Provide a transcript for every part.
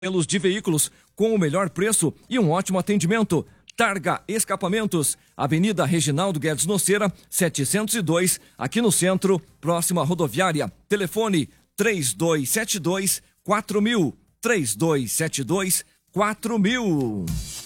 modelos de veículos com o melhor preço e um ótimo atendimento. Targa Escapamentos, Avenida Reginaldo Guedes Noceira, 702, aqui no centro, próximo à rodoviária. Telefone 3272-4000, 3272-4000.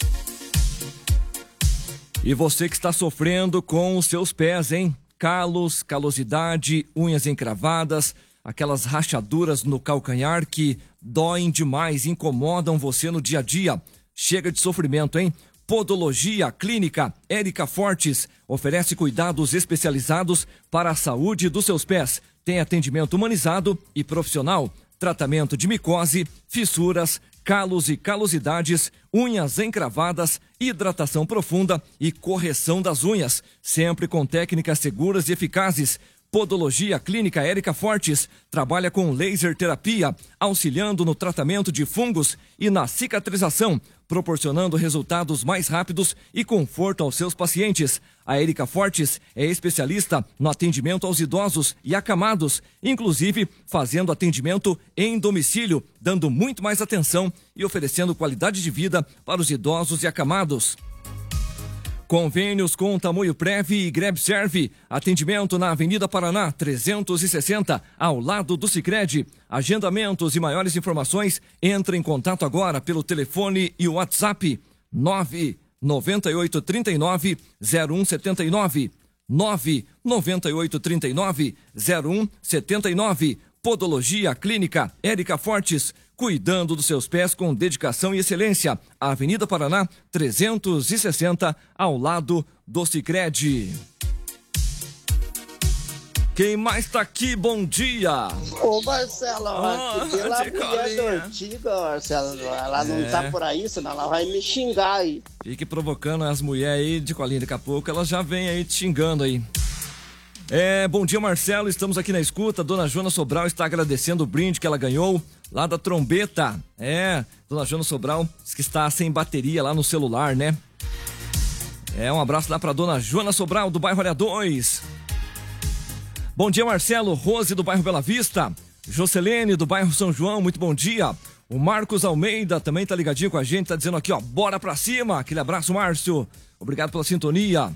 E você que está sofrendo com os seus pés, hein? Calos, calosidade, unhas encravadas, aquelas rachaduras no calcanhar que doem demais, incomodam você no dia a dia. Chega de sofrimento, hein? Podologia Clínica Érica Fortes oferece cuidados especializados para a saúde dos seus pés. Tem atendimento humanizado e profissional, tratamento de micose, fissuras, calos e calosidades, unhas encravadas, hidratação profunda e correção das unhas, sempre com técnicas seguras e eficazes. Podologia Clínica Érica Fortes trabalha com laser terapia, auxiliando no tratamento de fungos e na cicatrização, proporcionando resultados mais rápidos e conforto aos seus pacientes. A Érica Fortes é especialista no atendimento aos idosos e acamados, inclusive fazendo atendimento em domicílio, dando muito mais atenção e oferecendo qualidade de vida para os idosos e acamados. Convênios com Tamoio Prev e Grebserve. Atendimento na Avenida Paraná, 360, ao lado do Sicredi. Agendamentos e maiores informações, entre em contato agora pelo telefone e o WhatsApp 99839-0179. 99839-0179. Podologia Clínica Érica Fortes, cuidando dos seus pés com dedicação e excelência. Avenida Paraná, 360, ao lado do Sicredi. Quem mais tá aqui? Bom dia! Ô, Marcelo, pela mulher da Ortiga, Marcelo, ela não tá por aí, senão ela vai me xingar aí. Fique provocando as mulheres aí de colinha, daqui a pouco ela já vem aí te xingando aí. Bom dia, Marcelo, estamos aqui na escuta. Dona Joana Sobral está agradecendo o brinde que ela ganhou lá da trombeta. Dona Joana Sobral diz que está sem bateria lá no celular, né? Um abraço lá para Dona Joana Sobral do bairro Área 2. Bom dia, Marcelo. Rose do bairro Bela Vista, Jocelene do bairro São João, muito bom dia. O Marcos Almeida também tá ligadinho com a gente, tá dizendo aqui, ó, bora pra cima. Aquele abraço, Márcio, obrigado pela sintonia.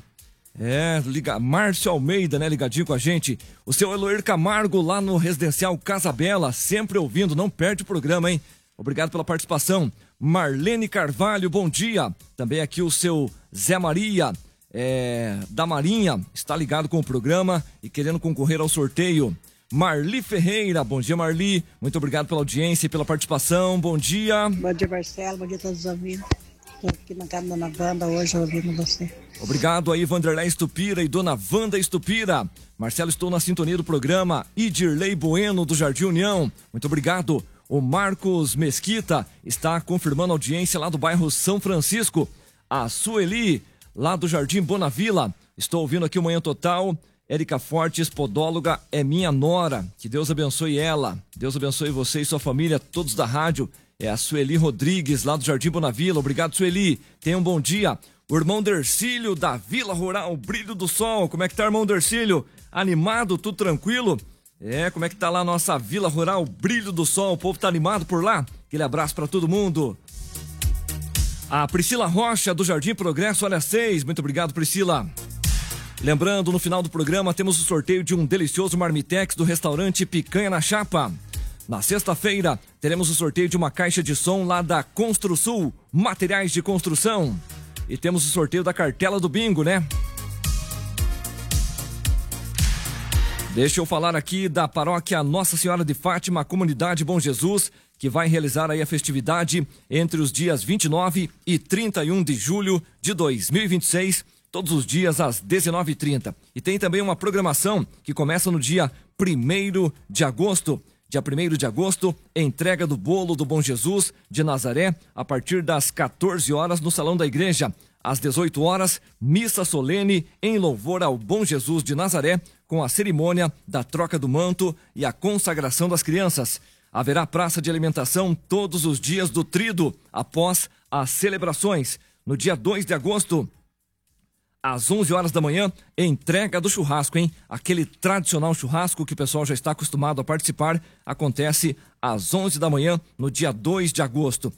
Márcio Almeida, né, ligadinho com a gente. O seu Eloir Camargo lá no Residencial Casa Bela, sempre ouvindo, não perde o programa, hein? Obrigado pela participação. Marlene Carvalho, bom dia. Também aqui o seu Zé Maria, da Marinha, está ligado com o programa e querendo concorrer ao sorteio. Marli Ferreira, bom dia, Marli. Muito obrigado pela audiência e pela participação. Bom dia. Bom dia, Marcelo. Bom dia a todos os ouvintes. Estou aqui na casa da Dona Wanda hoje ouvindo você. Obrigado aí, Vanderlei Estupira e Dona Wanda Estupira. Marcelo, estou na sintonia do programa. Idirley Bueno, do Jardim União. Muito obrigado. O Marcos Mesquita está confirmando a audiência lá do bairro São Francisco. A Sueli, lá do Jardim Bonavila. Estou ouvindo aqui o Manhã Total. Érica Fortes, podóloga, é minha nora. Que Deus abençoe ela. Deus abençoe você e sua família, todos da rádio. É a Sueli Rodrigues, lá do Jardim Bonavila. Obrigado, Sueli. Tenha um bom dia. O irmão Dercílio, da Vila Rural, Brilho do Sol. Como é que tá, irmão Dercílio? Animado? Tudo tranquilo? Como é que tá lá a nossa Vila Rural, Brilho do Sol? O povo tá animado por lá? Aquele abraço pra todo mundo. A Priscila Rocha, do Jardim Progresso, área 6. Muito obrigado, Priscila. Lembrando, no final do programa, temos o sorteio de um delicioso marmitex do restaurante Picanha na Chapa. Na sexta-feira, teremos o sorteio de uma caixa de som lá da Construsul, materiais de construção. E temos o sorteio da cartela do bingo, né? Deixa eu falar aqui da paróquia Nossa Senhora de Fátima, comunidade Bom Jesus, que vai realizar aí a festividade entre os dias 29 e 31 de julho de 2026, todos os dias às 19h30. E tem também uma programação que começa no dia 1º de agosto. Dia 1º de agosto, entrega do bolo do Bom Jesus de Nazaré, a partir das 14 horas no Salão da Igreja. Às 18 horas, missa solene em louvor ao Bom Jesus de Nazaré, com a cerimônia da troca do manto e a consagração das crianças. Haverá praça de alimentação todos os dias do Tríduo, após as celebrações. No dia 2 de agosto, às 11 horas da manhã, entrega do churrasco, hein? Aquele tradicional churrasco que o pessoal já está acostumado a participar, acontece às 11 da manhã, no dia 2 de agosto.